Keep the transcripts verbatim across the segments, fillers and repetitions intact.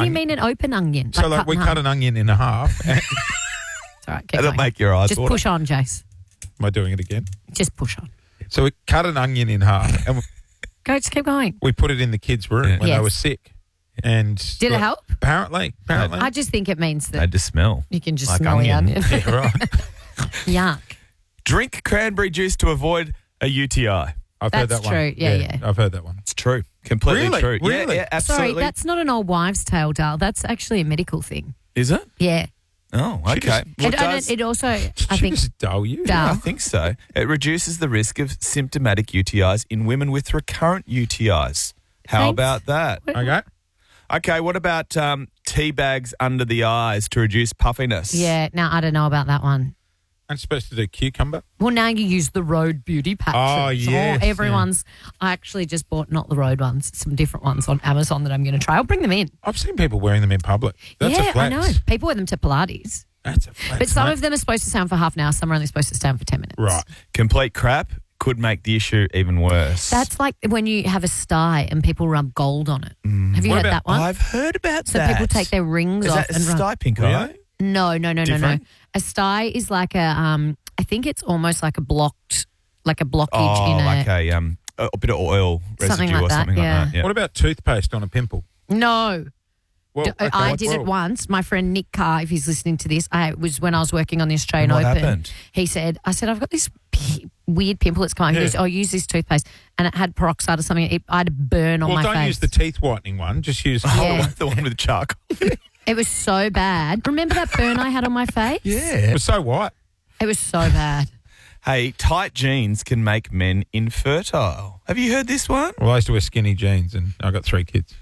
do you mean an open onion? So, like, we cut an onion in half. And It's all right, keep That'll going. make your eyes Just water. push on, Jace. am I doing it again? Just push on. So we cut an onion in half and Go, just keep going. we put it in the kids' room Yeah. when Yes. they were sick. And Did it help? Apparently, apparently. I just think it means that They just smell. you can just like smell onion. the onion. yeah, right. Yuck. Drink cranberry juice to avoid a U T I. I've heard That's that one. true. Yeah, yeah. I've heard that one. It's true. Completely Really? true. Yeah, Really? yeah, absolutely. Sorry, that's not an old wives' tale, Dale. That's actually a medical thing. Is it? Yeah. Oh, She okay. just- Well, And, it and does- it, it also, I Did she think, just dull you? Dull. I think so. It reduces the risk of symptomatic U T Is in women with recurrent U T Is. How Thanks. about that? Okay. Okay, what about um, tea bags under the eyes to reduce puffiness? yeah, now I don't know about that one. I'm supposed to do cucumber. Well, now you use the Road Beauty patches. Oh, yes, everyone's. I actually just bought not the Road ones, some different ones on Amazon that I'm going to try. I'll bring them in. I've seen people wearing them in public. That's yeah, a flex. I know. People wear them to Pilates. That's a flex. But some mate. of them are supposed to stand for half an hour. Some are only supposed to stand for ten minutes. Right. Complete crap could make the issue even worse. That's like when you have a sty and people rub gold on it. Have you What heard about- that one? I've heard about so that. people take their rings Is off that a and rub. sty pink Really? eye? No, no, no, no, no. Different? A sty is like a. Um, I think it's almost like a blocked, like a blockage Oh, in a. like a um a, a bit of oil residue Something like or that, something yeah. like that. Yeah. What about toothpaste on a pimple? No. Well, D- okay, I what's- did it well, once. My friend Nick Carr, if he's listening to this, I it was when I was working on the Australian And what Open. happened? He said, I said, I've got this p- weird pimple that's coming. He Yeah. goes, oh, use this toothpaste. And it had peroxide or something. It, I had a burn on Well, my don't face. use the teeth whitening one. Just use. Yeah. the one with charcoal. It was so bad. Remember that burn I had on my face? It yeah. was so white. It was so bad. Hey, tight jeans can make men infertile. Have you heard this one? Well, I used to wear skinny jeans, and I got three kids.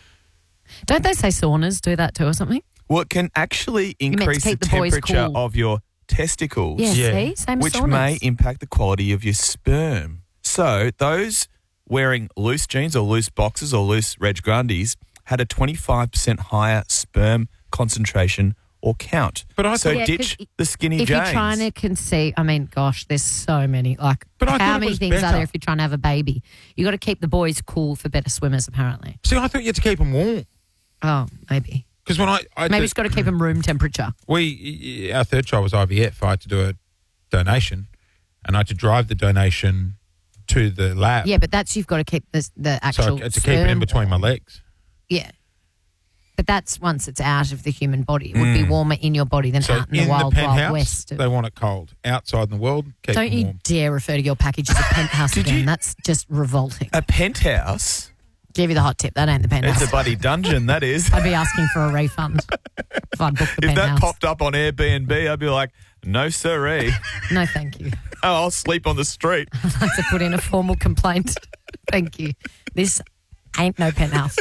Don't they say saunas do that too or something? Well, it can actually meant to increase the keep the boys temperature cool. of your testicles. Yeah, Yeah. see? Same as which saunas. may impact the quality of your sperm. So those wearing loose jeans or loose boxes or loose Reg Grundies had a twenty-five percent higher sperm concentration or count. But I so thought- Yeah, ditch 'cause the skinny If jeans. you're trying to conceive, I mean, gosh, there's so many. Like, But I thought how it many was things are better. there if you're trying to have a baby? You got to keep the boys cool for better swimmers, apparently. See, I thought you had to keep them warm. Oh, maybe. Because when I, I Maybe did- it's got to keep them room temperature. we, our third child was I V F. I had to do a donation, and I had to drive the donation to the lab. Yeah, but that's you've got to keep the the so actual. I had to keep it in sperm between my warm. legs. Yeah, but that's once it's out of the human body. It would be warmer in your body than So out in in the wild, the wild penthouse, west. they want it cold. Outside in the world, keep Don't them you warm. dare refer to your package as a penthouse Did again. you- That's just revolting. a penthouse. Give you the hot tip. That ain't the penthouse. It's a bloody dungeon, that is. I'd be asking for a refund if I booked the If that penthouse. popped up on Airbnb, I'd be like, no siree. No, thank you. Oh, I'll sleep on the street. I'd like to put in a formal complaint. Thank you. This ain't no penthouse.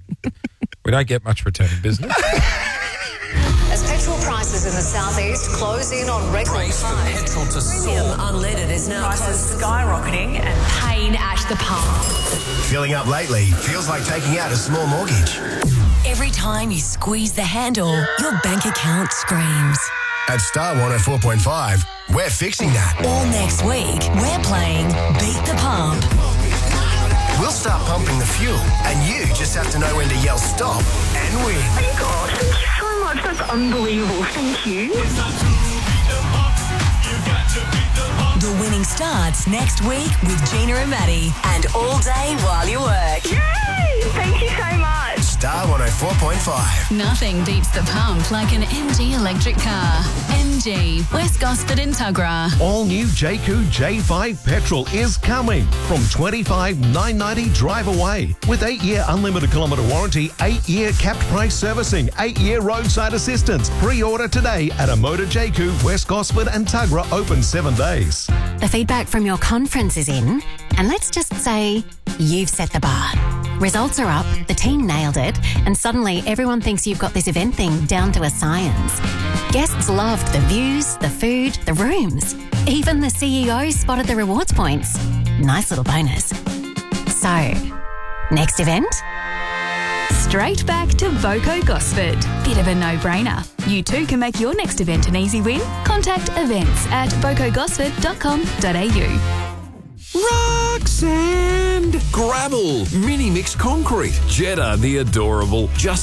We don't get much returning business. As petrol prices in the southeast close in on record highs, Petrol to premium unleaded is now Prices skyrocketing and pain at the pump. Filling up lately feels like taking out a small mortgage. Every time you squeeze the handle, your bank account screams. At Star one oh four point five, we're fixing that. All next week, we're playing Beat the Pump. We'll start pumping the fuel, and you just have to know when to yell stop and win. Oh my gosh, thank you so much. That's unbelievable. Thank you. The winning starts next week with Gina and Maddie. And all day while you work. Yay! Thank you so much. Star one oh four point five. Nothing beats the pump like an M G electric car. M G, West Gosford and Tuggerah. All new J Q J five petrol is coming from twenty-five thousand nine hundred ninety drive away with eight-year unlimited kilometre warranty, eight-year capped price servicing, eight-year roadside assistance. Pre-order today at a Motor J Q, West Gosford and Tuggerah, open seven days. The feedback from your conference is in, and let's just say you've set the bar. Results are up, the team nailed it, and suddenly everyone thinks you've got this event thing down to a science. Guests loved the views, the food, the rooms. Even the C E O spotted the rewards points. Nice little bonus. So, next event? Straight back to Voco Gosford. Bit of a no-brainer. You too can make your next event an easy win. Contact events at voco gosford dot com dot a u. Rock sand, gravel, mini mix concrete, Jetta the adorable, just